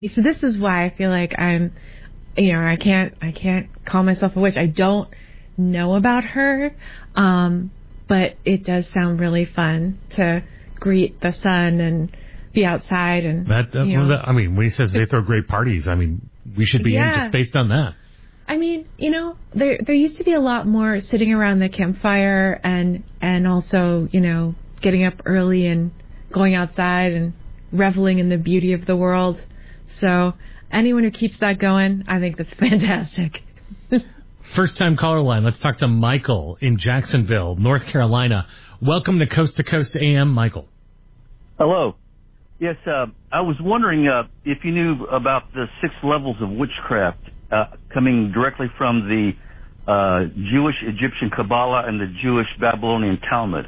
So this is why I feel like I'm, I can't call myself a witch. I don't know about her, but it does sound really fun to greet the sun and be outside and when he says they throw great parties, we should be in just based on that. There used to be a lot more sitting around the campfire and also, getting up early and going outside and reveling in the beauty of the world. So anyone who keeps that going, I think that's fantastic. First time caller line. Let's talk to Michael in Jacksonville, North Carolina. Welcome to Coast AM, Michael. Hello. Yes, I was wondering if you knew about the 6 levels of witchcraft coming directly from the Jewish Egyptian Kabbalah and the Jewish Babylonian Talmud.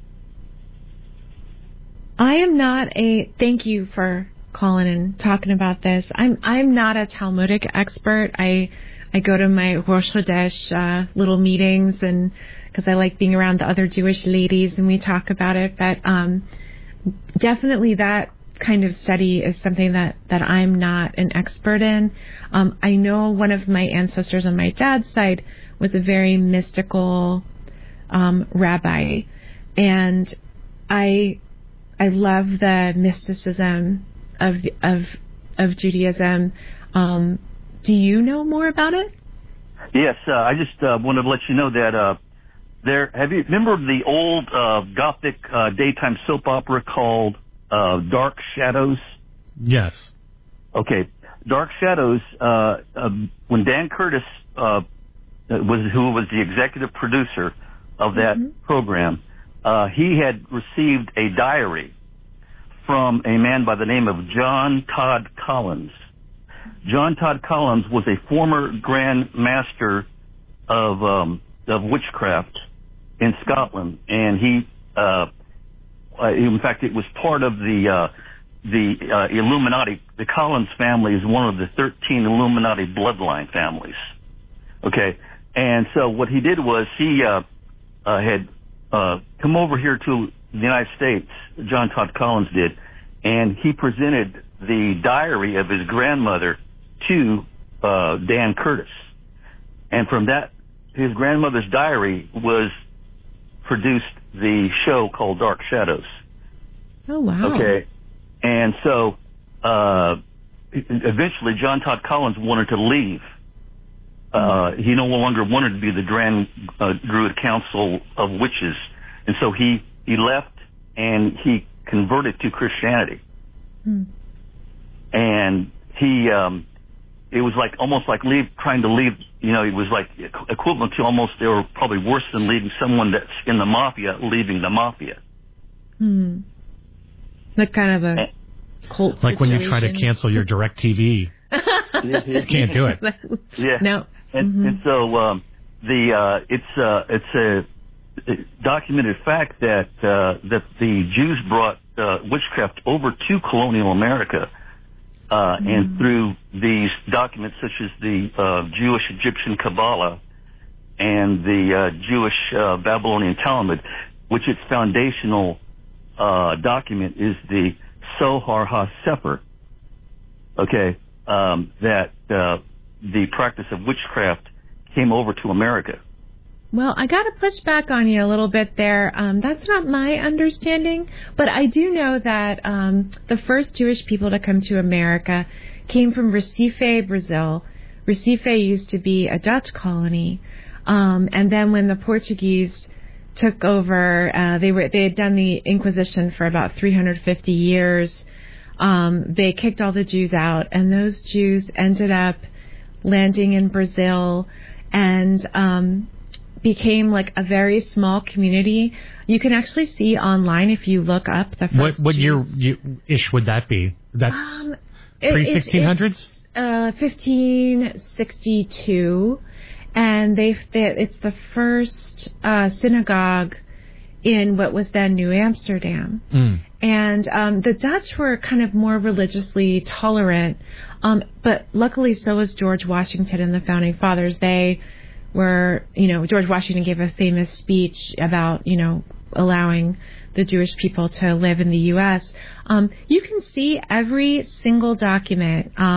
I am not thank you for calling and talking about this. I'm not a Talmudic expert. I go to my Rosh Chodesh little meetings, and because I like being around the other Jewish ladies and we talk about it. But definitely that kind of study is something that I'm not an expert in. I know one of my ancestors on my dad's side was a very mystical rabbi, and I love the mysticism of Judaism. Do you know more about it? Yes, I just wanted to let you know that remember the old Gothic daytime soap opera called Dark Shadows? Yes. Okay, Dark Shadows. When Dan Curtis who was the executive producer of that program, he had received a diary from a man by the name of John Todd Collins. John Todd Collins was a former Grand Master of witchcraft in Scotland, and he, in fact, it was part of the Illuminati. The Collins family is one of the 13 Illuminati bloodline families. Okay, and so what he did was he had come over here to the United States. John Todd Collins did, and he presented the diary of his grandmother to Dan Curtis, and from that, his grandmother's diary was produced the show called Dark Shadows. Oh, wow. Okay, and so eventually John Todd Collins wanted to leave. He no longer wanted to be the Grand Druid Council of Witches, and so he left and he converted to Christianity. And he, it was like almost like trying to leave. It was like equivalent to almost, they were probably worse than leaving someone that's in the mafia leaving the mafia. Like kind of a cult like situation. when you try to cancel your DirecTV. Just can't do it. Yeah. No. And so it's a documented fact that the Jews brought witchcraft over to colonial America, and through these documents such as the Jewish Egyptian Kabbalah and the Jewish Babylonian Talmud, which its foundational document is the Zohar HaSefer. Okay, that the practice of witchcraft came over to America. Well, I got to push back on you a little bit there. That's not my understanding, but I do know that the first Jewish people to come to America came from Recife, Brazil. Recife used to be a Dutch colony, and then when the Portuguese took over, they had done the Inquisition for about 350 years. They kicked all the Jews out, and those Jews ended up landing in Brazil and became like a very small community. You can actually see online if you look up the first What Jews. year-ish would that be? That's pre-1600s? 1562, and it's the first synagogue in what was then New Amsterdam. And the Dutch were kind of more religiously tolerant, but luckily so was George Washington and the Founding Fathers. They were, George Washington gave a famous speech about, allowing the Jewish people to live in the U.S. You can see every single document